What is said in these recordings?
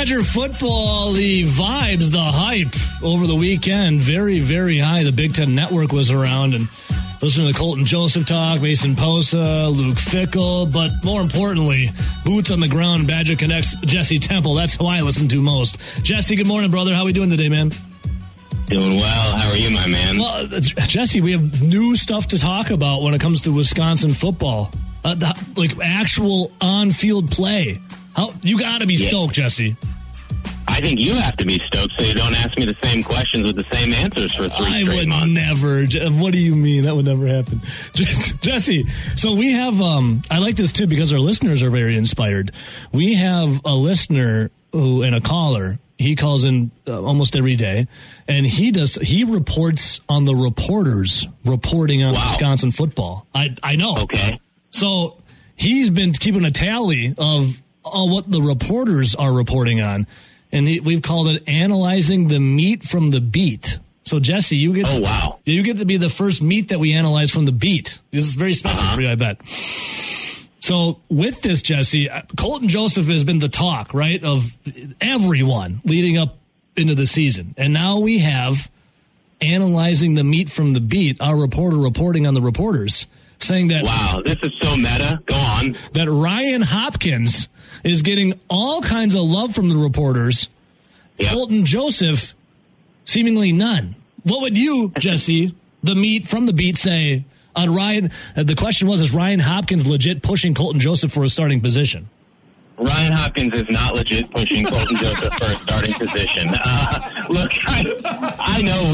Badger football, the vibes, the hype over the weekend, very, very high. The Big Ten Network was around and listening to Colton Joseph talk, Mason Posa, Luke Fickell, but more importantly, boots on the ground, Badger Connect's Jesse Temple. That's who I listen to most. Jesse, good morning, brother. How are we doing today, man? Doing well. How are you, my man? Well, Jesse, we have new stuff to talk about when it comes to Wisconsin football. Like actual on-field play. You got to be stoked, Jesse. I think you have to be stoked so you don't ask me the same questions with the same answers for 3 straight months. Never. What do you mean? That would never happen. Jesse, so we have, I like this too because our listeners are very inspired. We have a listener and a caller. He calls in almost every day, and he reports on the reporters reporting on Wisconsin football. I know. Okay. So he's been keeping a tally of what the reporters are reporting on, and we've called it analyzing the meat from the beat. So Jesse, you get to be the first meat that we analyze from the beat. This is very special for you, I bet. So with this, Jesse, Colton Joseph has been the talk, right, of everyone leading up into the season. And now we have analyzing the meat from the beat, our reporter reporting on the reporters, saying that... Wow, this is so meta. Go on. That Ryan Hopkins is getting all kinds of love from the reporters. Yep. Colton Joseph, seemingly none. What would you, Jesse, the meat from the beat, say... On Ryan, the question was, is Ryan Hopkins legit pushing Colton Joseph for a starting position? Ryan Hopkins is not legit pushing Colton Joseph for a starting position. Look, I know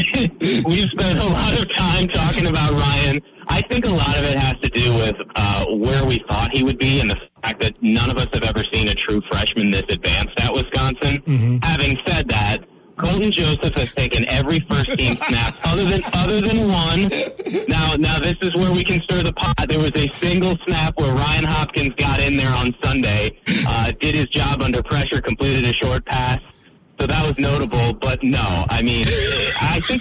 we've spent a lot of time talking about Ryan. I think a lot of it has to do with where we thought he would be and the fact that none of us have ever seen a true freshman this advanced at Wisconsin. Mm-hmm. Having said that, Colton Joseph has taken every first-team snap other than one. Now this is where we can stir the pot. There was a single snap where Ryan Hopkins got in there on Sunday, did his job under pressure, completed a short pass. So that was notable. But no, I mean, I think.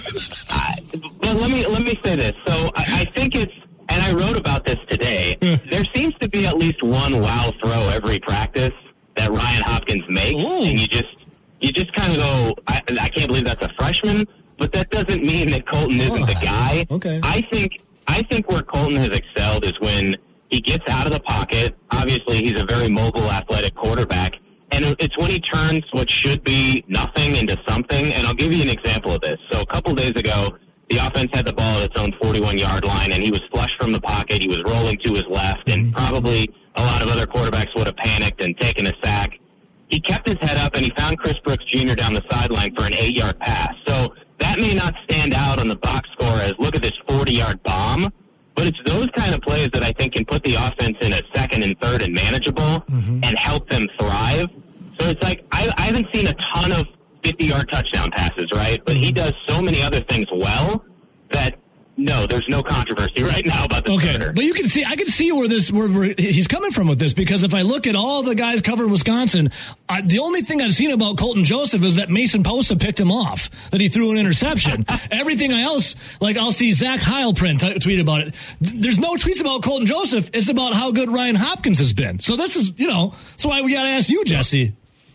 But let me say this. So I think it's, and I wrote about this today. There seems to be at least one wow throw every practice that Ryan Hopkins makes, and you just kind of go, I can't believe that's a freshman, but that doesn't mean that Colton isn't the guy. Okay. I think where Colton has excelled is when he gets out of the pocket. Obviously, he's a very mobile, athletic quarterback, and it's when he turns what should be nothing into something. And I'll give you an example of this. So a couple days ago, the offense had the ball at its own 41-yard line, and he was flush from the pocket. He was rolling to his left, and probably a lot of other quarterbacks would have panicked and taken a sack. He kept his head up, and he found Chris Brooks Jr. down the sideline for an 8-yard pass. So that may not stand out on the box score as, look at this 40-yard bomb, but it's those kind of plays that I think can put the offense in a second and third and manageable and help them thrive. So it's like I haven't seen a ton of 50-yard touchdown passes, right? But he does so many other things well that... No, there's no controversy right now about the starter. But I can see where he's coming from with this, because if I look at all the guys covering Wisconsin, the only thing I've seen about Colton Joseph is that Mason Posa picked him off, that he threw an interception. Everything else, like I'll see Zach Heilprin tweet about it. There's no tweets about Colton Joseph. It's about how good Ryan Hopkins has been. So this is, that's why we got to ask you, Jesse.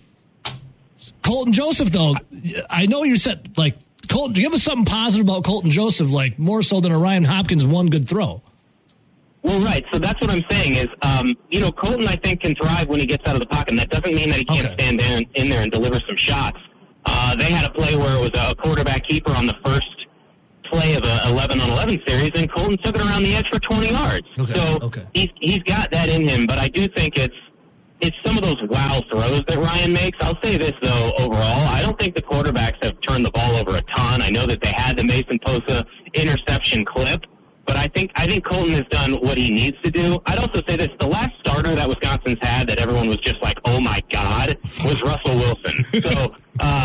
Colton Joseph, though, I know you said, Colton, give us something positive about Colton Joseph, more so than a Ryan Hopkins one good throw. Well, right. So that's what I'm saying is, Colton, I think, can thrive when he gets out of the pocket. And that doesn't mean that he can't stand in there and deliver some shots. They had a play where it was a quarterback keeper on the first play of a 11-on-11 series, and Colton took it around the edge for 20 yards. He's got that in him, but I do think it's some of those wow throws that Ryan makes. I'll say this, though, overall, I don't think the quarterbacks have turned the ball over a ton. I know that they had the Mason Posa interception clip, but I think Colton has done what he needs to do. I'd also say this, the last starter that Wisconsin's had that everyone was just like, oh my God, was Russell Wilson. So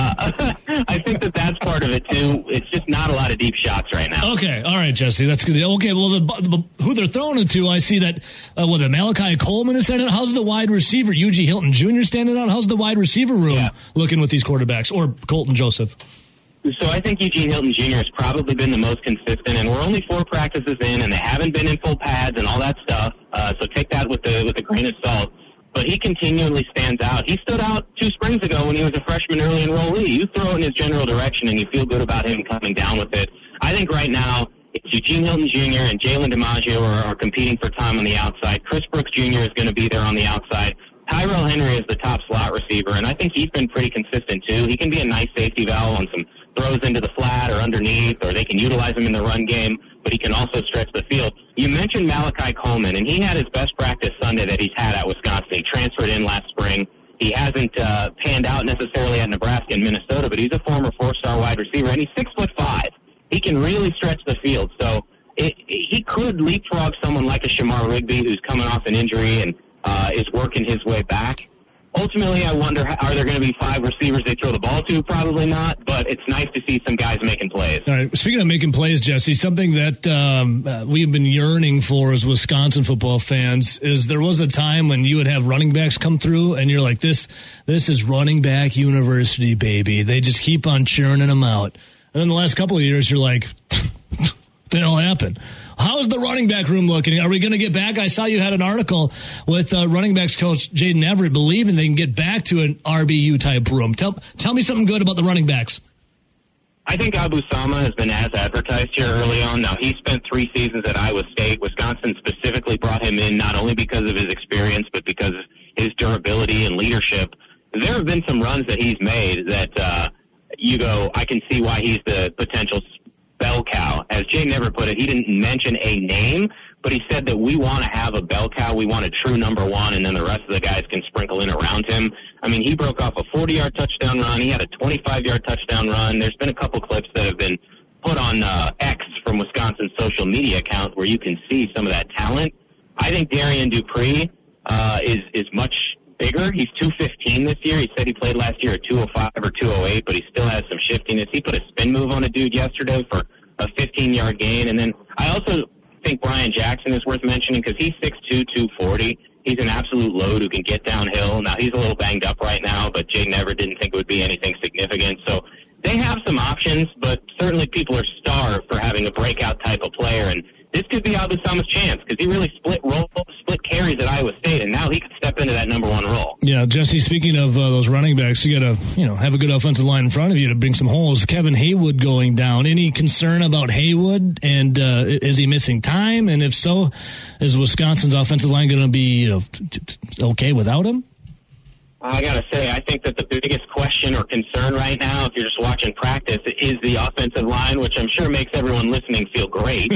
I think that's part of it too. It's just not a lot of deep shots right now. Okay, all right, Jesse, that's good. Okay, well, who they're throwing it to, I see that, the Malachi Coleman is standing out. How's the wide receiver, Eugene Hilton Jr. standing out? How's the wide receiver room looking with these quarterbacks, or Colton Joseph? So I think Eugene Hilton Jr. has probably been the most consistent, and we're only 4 practices in, and they haven't been in full pads and all that stuff. So take that with a grain of salt. but he continually stands out. He stood out 2 springs ago when he was a freshman early enrollee. You throw it in his general direction, and you feel good about him coming down with it. I think right now it's Eugene Hilton Jr. and Jalen DiMaggio are competing for time on the outside. Chris Brooks Jr. is going to be there on the outside. Tyrell Henry is the top slot receiver, and I think he's been pretty consistent, too. He can be a nice safety valve on some throws into the flat or underneath, or they can utilize him in the run game, but he can also stretch the field. You mentioned Malachi Coleman, and he had his best practice Sunday that he's had at Wisconsin. He transferred in last spring. He hasn't panned out necessarily at Nebraska and Minnesota, but he's a former 4-star wide receiver, and he's 6'5". He can really stretch the field, so he could leapfrog someone like a Shamar Rigby who's coming off an injury and is working his way back. Ultimately, I wonder, are there going to be 5 receivers they throw the ball to? Probably not, but it's nice to see some guys making plays. All right, speaking of making plays, Jesse, something that we've been yearning for as Wisconsin football fans is there was a time when you would have running backs come through, and you're like, this is running back university, baby. They just keep on churning them out. And then the last couple of years, you're like, they don't happen. How's the running back room looking? Are we going to get back? I saw you had an article with running backs coach Jaden Everett believing they can get back to an RBU type room. Tell me something good about the running backs. I think Abu Sama has been as advertised here early on. Now, he spent 3 seasons at Iowa State. Wisconsin specifically brought him in not only because of his experience, but because of his durability and leadership. There have been some runs that he's made that you go, I can see why he's the potential bell cow. As Jay never put it, he didn't mention a name, but he said that we want to have a bell cow. We want a true number 1, and then the rest of the guys can sprinkle in around him. I mean, he broke off a 40-yard touchdown run. He had a 25-yard touchdown run. There's been a couple clips that have been put on X from Wisconsin's social media account where you can see some of that talent. I think Darian Dupree is much bigger. He's 215 this year. He said he played last year at 205 or 208, but he still has some shiftiness. He put a spin move on a dude yesterday for a 15-yard gain. And then I also think Brian Jackson is worth mentioning because he's 6'2", 240. He's an absolute load who can get downhill. Now, he's a little banged up right now, but Jay never didn't think it would be anything significant. So they have some options, but certainly people are starved for having a breakout type of player. And this could be Abu Sama's chance because he really split carries at Iowa State, and now he could step into that number 1 role. Yeah, Jesse, speaking of those running backs, you got to have a good offensive line in front of you to bring some holes. Kevin Haywood going down. Any concern about Haywood, and is he missing time? And if so, is Wisconsin's offensive line going to be okay without him? I got to say, I think that the biggest question or concern right now, if you're just watching practice, is the offensive line, which I'm sure makes everyone listening feel great.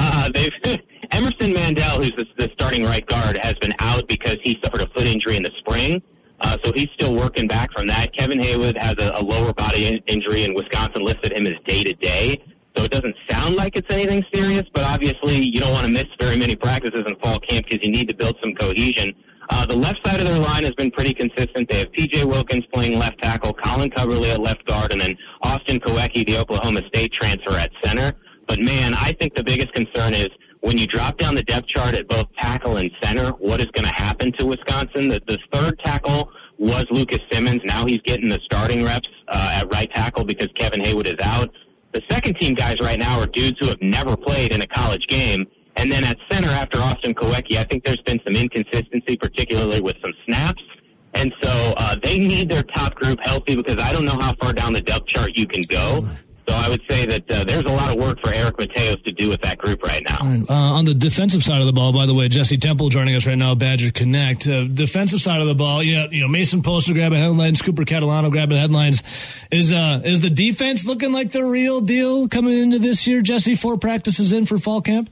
Emerson Mandel, who's the starting right guard, has been out because he suffered a foot injury in the spring. So he's still working back from that. Kevin Haywood has a lower body injury, and Wisconsin listed him as day-to-day. So it doesn't sound like it's anything serious, but obviously you don't want to miss very many practices in fall camp because you need to build some cohesion. The left side of their line has been pretty consistent. They have P.J. Wilkins playing left tackle, Colin Coverly at left guard, and then Austin Kowecki, the Oklahoma State transfer, at center. But, man, I think the biggest concern is when you drop down the depth chart at both tackle and center, what is going to happen to Wisconsin? The third tackle was Lucas Simmons. Now he's getting the starting reps at right tackle because Kevin Haywood is out. The second-team guys right now are dudes who have never played in a college game. And then at center, after Austin Kowecki, I think there's been some inconsistency, particularly with some snaps. And so they need their top group healthy because I don't know how far down the depth chart you can go. So I would say that there's a lot of work for Eric Mateos to do with that group right now. On the defensive side of the ball, by the way, Jesse Temple joining us right now, Badger Connect. Defensive side of the ball, Mason Poster grabbing headlines, Cooper Catalano grabbing headlines. Is the defense looking like the real deal coming into this year, Jesse? 4 practices in for fall camp?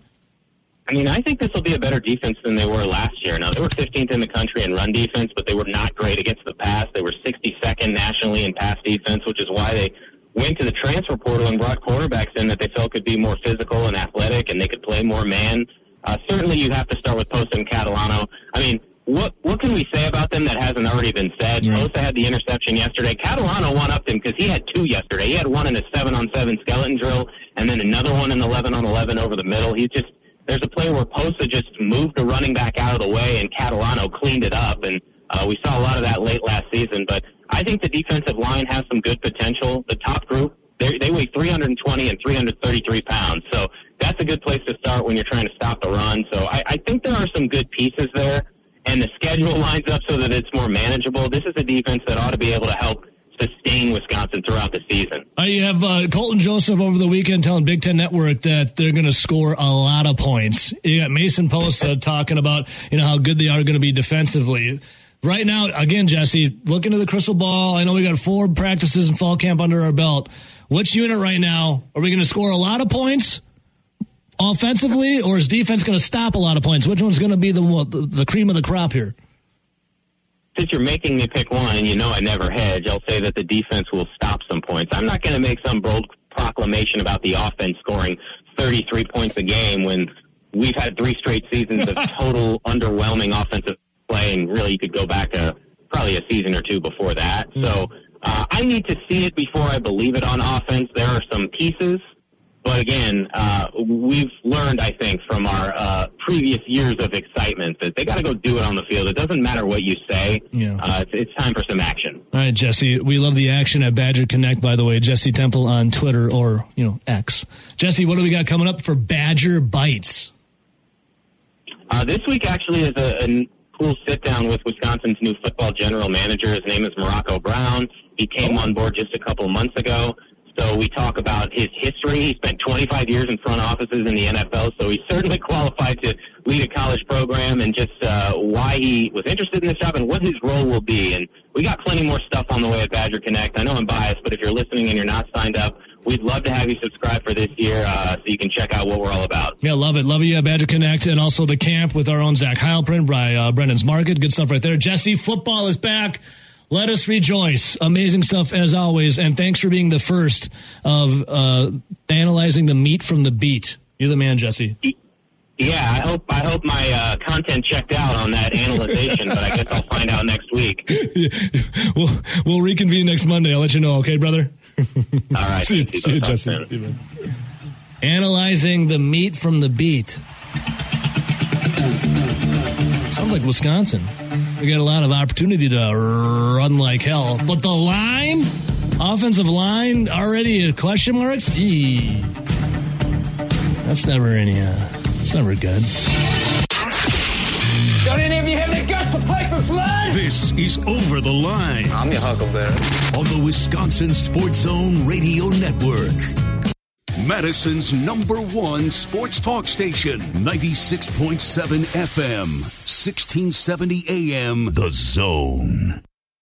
I mean, I think this will be a better defense than they were last year. Now, they were 15th in the country in run defense, but they were not great against the pass. They were 62nd nationally in pass defense, which is why they went to the transfer portal and brought quarterbacks in that they felt could be more physical and athletic and they could play more man. Certainly you have to start with Posta and Catalano. I mean, what can we say about them that hasn't already been said? Right. Posta had the interception yesterday. Catalano one-upped him because he had 2 yesterday. He had one in a 7-on-7 skeleton drill and then another one in 11-on-11 over the middle. There's a play where Posta just moved the running back out of the way and Catalano cleaned it up, and we saw a lot of that late last season. But I think the defensive line has some good potential. The top group, they weigh 320 and 333 pounds, so that's a good place to start when you're trying to stop the run. So I think there are some good pieces there. and the schedule lines up so that it's more manageable, this is a defense that ought to be able to help sustain Wisconsin throughout the season. You have Colton Joseph over the weekend telling Big Ten Network that they're going to score a lot of points. You got Mason Post talking about how good they are going to be defensively. Right now, again, Jesse, look into the crystal ball. I know we got 4 practices in fall camp under our belt. Which unit right now are we going to score a lot of points offensively, or is defense going to stop a lot of points? Which one's going to be the cream of the crop here? Since you're making me pick one, and I never hedge, I'll say that the defense will stop some points. I'm not going to make some bold proclamation about the offense scoring 33 points a game when we've had 3 straight seasons of total underwhelming offensive play, and really you could go back to probably a season or 2 before that. So I need to see it before I believe it on offense. There are some pieces. But again, we've learned, I think, from our previous years of excitement that they got to go do it on the field. It doesn't matter what you say. Yeah. It's time for some action. All right, Jesse. We love the action at Badger Connect, by the way. Jesse Temple on Twitter or, X. Jesse, what do we got coming up for Badger Bites? This week actually is a cool sit-down with Wisconsin's new football general manager. His name is Morocco Brown. He came on board just a couple months ago. So we talk about his history. He spent 25 years in front offices in the NFL, so he's certainly qualified to lead a college program, and just why he was interested in this job and what his role will be. And we got plenty more stuff on the way at Badger Connect. I know I'm biased, but if you're listening and you're not signed up, we'd love to have you subscribe for this year so you can check out what we're all about. Yeah, love it. Love you at Badger Connect, and also the camp with our own Zach Heilprin by Brendan's Market. Good stuff right there. Jesse, football is back. Let us rejoice. Amazing stuff as always. And thanks for being the first of analyzing the meat from the beat. You're the man, Jesse. Yeah, I hope my content checked out on that analyzation, but I guess I'll find out next week. We'll reconvene next Monday. I'll let you know, okay, brother? All right. See you, Jesse. See you, analyzing the meat from the beat. Sounds like Wisconsin. We got a lot of opportunity to run like hell. But the line, offensive line, already a question mark? Gee. That's never it's never good. Don't any of you have the guts to play for blood? This is Over the Line. I'm your Huckleberry. On the Wisconsin Sports Zone Radio Network. Madison's #1 sports talk station, 96.7 FM, 1670 AM, The Zone.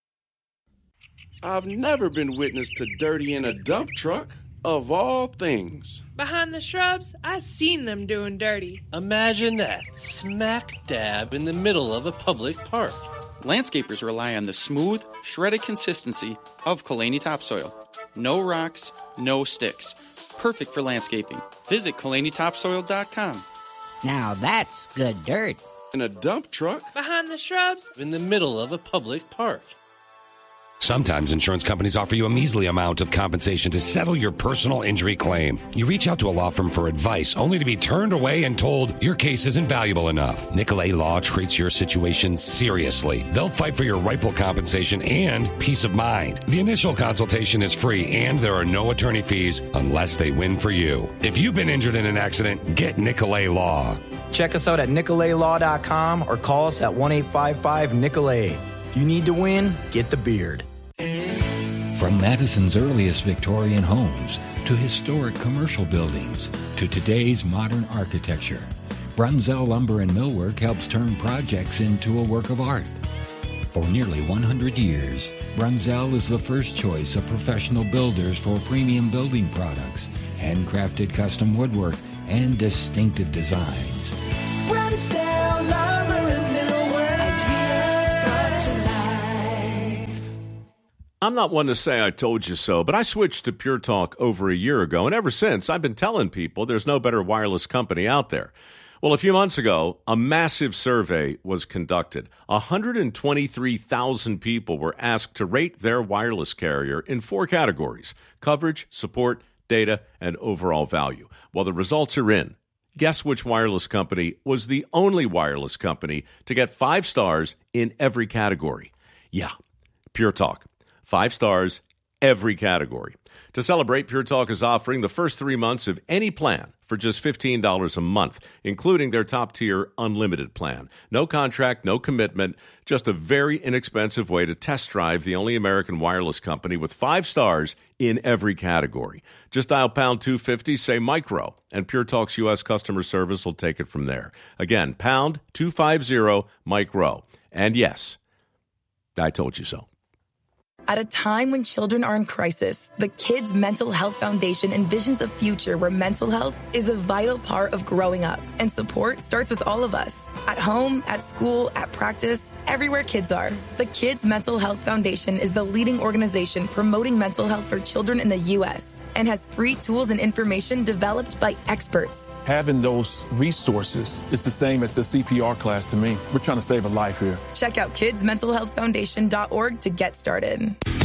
I've never been witness to dirty in a dump truck, of all things. Behind the shrubs, I've seen them doing dirty. Imagine that, smack dab in the middle of a public park. Landscapers rely on the smooth, shredded consistency of Kalani topsoil. No rocks, no sticks. Perfect for landscaping. Visit KalaniTopsoil.com. Now that's good dirt. In a dump truck? Behind the shrubs? In the middle of a public park. Sometimes insurance companies offer you a measly amount of compensation to settle your personal injury claim. You reach out to a law firm for advice, only to be turned away and told your case isn't valuable enough. Nicolay Law treats your situation seriously. They'll fight for your rightful compensation and peace of mind. The initial consultation is free, and there are no attorney fees unless they win for you. If you've been injured in an accident, get Nicolay Law. Check us out at nicolaylaw.com or call us at 1-855-NICOLAY. If you need to win, get the beard. From Madison's earliest Victorian homes to historic commercial buildings to today's modern architecture, Brunzell Lumber and Millwork helps turn projects into a work of art. For nearly 100 years, Brunzell is the first choice of professional builders for premium building products, handcrafted custom woodwork, and distinctive designs. Brunzell Lumber and Millwork, ideas brought to life. I'm not one to say I told you so, but I switched to Pure Talk over a year ago, and ever since, I've been telling people there's no better wireless company out there. Well, a few months ago, a massive survey was conducted. 123,000 people were asked to rate their wireless carrier in 4 categories: coverage, support, data, and overall value. Well, the results are in. Guess which wireless company was the only wireless company to get 5 stars in every category? Yeah, Pure Talk. 5 stars every category. To celebrate, Pure Talk is offering the first 3 months of any plan for just $15 a month, including their top-tier unlimited plan. No contract, no commitment, just a very inexpensive way to test drive the only American wireless company with 5 stars in every category. Just dial pound 250, say micro, and Pure Talk's U.S. customer service will take it from there. Again, pound 250 micro. And yes, I told you so. At a time when children are in crisis, the Kids Mental Health Foundation envisions a future where mental health is a vital part of growing up. And support starts with all of us. At home, at school, at practice, everywhere kids are. The Kids Mental Health Foundation is the leading organization promoting mental health for children in the U.S. and has free tools and information developed by experts. Having those resources is the same as the CPR class to me. We're trying to save a life here. Check out kidsmentalhealthfoundation.org to get started.